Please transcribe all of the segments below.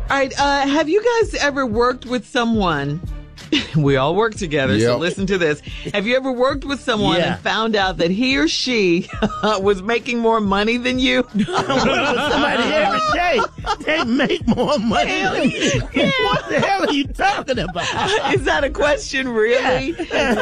All right. Have you guys ever worked with someone? We all work together, so listen to this. Have you ever worked with someone and found out that he or she was making more money than you? I work with somebody every day. They make more money than me. What the hell are you talking about? Is that a question, really?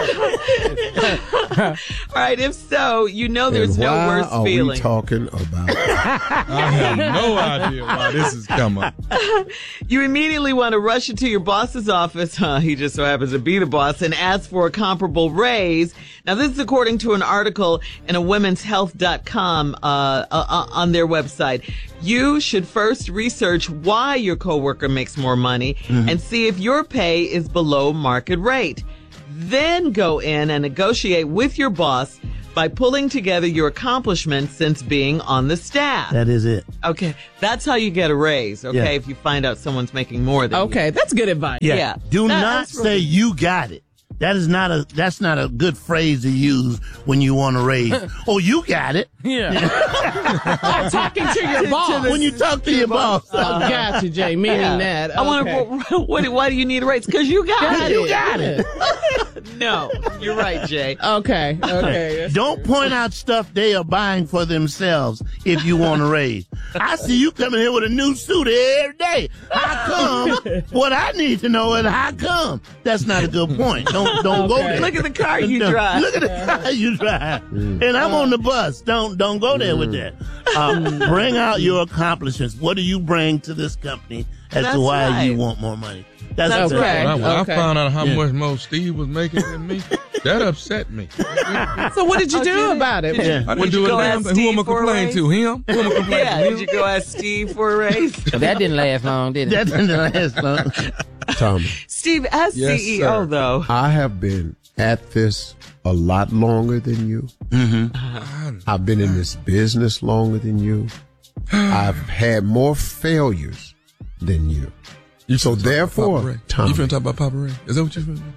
All right, if so, you know there's no worse feeling. Why are we talking about I have no idea why this is coming. You immediately want to rush into your boss's office. He just so happens to be the boss, and ask for a comparable raise. Now, this is according to an article in a womenshealth.com on their website. You should first research why your coworker makes more money and see if your pay is below market rate. Then go in and negotiate with your boss by pulling together your accomplishments since being on the staff. That is it. Okay, that's how you get a raise, okay, if you find out someone's making more than you. Okay, that's good advice. Yeah. Do not say you got it. That's not a good phrase to use when you want to raise. Oh, you got it. Yeah. Talking to your boss. When you talk to your boss. Oh, gotcha, Jay. Meaning that. Okay. I wonder, why do you need a raise? Because you got it. You got it. No, you're right, Jay. Okay. Don't point out stuff they are buying for themselves if you want to raise. I see you coming here with a new suit every day. How come? What I need to know is how come. That's not a good point. Don't go there. Look at the car you drive. Look at the car you drive. And I'm on the bus. Don't go there with that. Bring out your accomplishments. What do you bring to this company as to why you want more money? That's okay. When I found out how much more Steve was making than me, that upset me. So what did you do about it? I didn't do it now. Who am I complaining to? Him? Who am I complaining to? Him? Did you go ask Steve for a raise? That didn't last long, did it? That didn't last long. Tommy? Steve, as CEO, though. I have been at this a lot longer than you. I've been in this business longer than you. I've had more failures than you. So therefore, Tommy. You finna talk about Papa Ray? Is that what you finna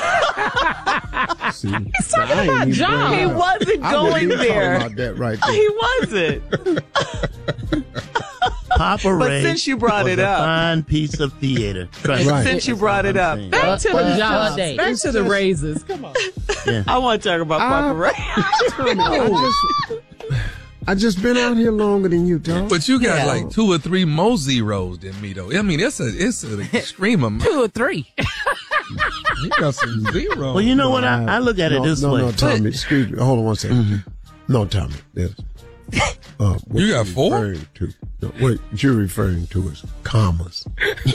do? See, He's talking about John. He wasn't going there. About that right there. He wasn't. Papa Ray. But since you brought it up, a fine piece of theater. Since you brought it up, Back to the raises. Come on. I want to talk about Papa Ray. I just been out here longer than you, dog. But you got like 2 or 3 more zeros than me, though. I mean, it's an extreme amount. 2 or 3. You got some zeros. Well, you know what? I look at it this way. No, Tommy, excuse me. Hold on one second. No, Tommy. Yes. You got 4? What you're referring to is commas.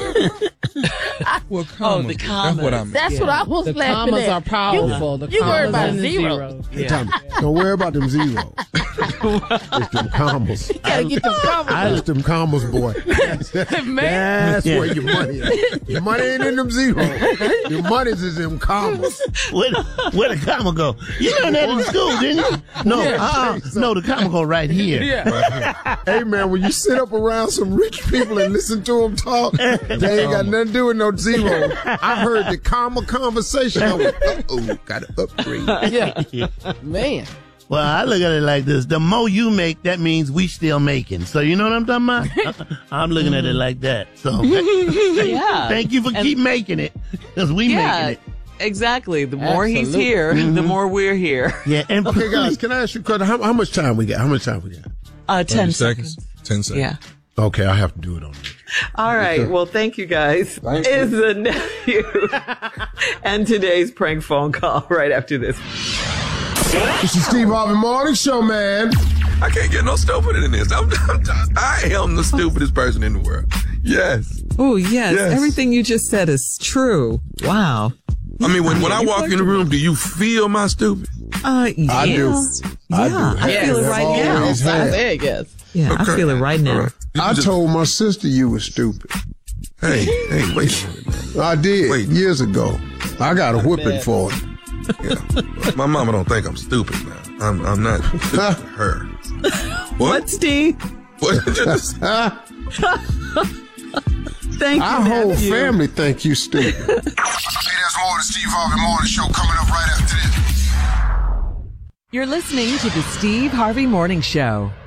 Well, commas. The commas. That's what I mean. That's what I was The laughing commas at. are powerful. You worry about zeros. Tommy, don't worry about them zeros. It's them commas. You gotta get them commas. It's them commas, boy. That's where your money is. Your money ain't in them zeros. Your money's is in commas. Where the comma go? You learned that in school, didn't you? No, no, the comma go right here. Hey, man, when you sit up around some rich people and listen to them talk, they ain't got nothing to do with no zero. I heard the comma conversation. I went, got to upgrade. Man. Well, I look at it like this. The more you make, that means we still making. So you know what I'm talking about? I'm looking at it like that. So thank you for keep making it, because we making it. Exactly. The more he's here, the more we're here. Yeah. And Okay, guys, can I ask you a question? How much time we got? 10 seconds. 10 seconds. Yeah. Okay, I have to do it on this. All right. Well, thank you guys. Is the nephew and today's prank phone call right after this. This is Steve Harvey Morning Show, man. I can't get no stupider than this. I am the stupidest person in the world. Yes. Oh, yes. Everything you just said is true. Wow. I mean, when I walk in the room, do you feel my stupid? Yes. I do. I feel it right now. I said yes. Yeah, I feel it right now. Right. I told my sister you were stupid. Hey, wait a minute, man. I did years ago. I got a whipping for it. Yeah. My mama don't think I'm stupid now. I'm not stupid to her. What, Steve? What did you just Thank you, Our whole nephew. family think you stupid. Hey, there's more of the Steve Harvey Morning Show coming up right after this. You're listening to the Steve Harvey Morning Show.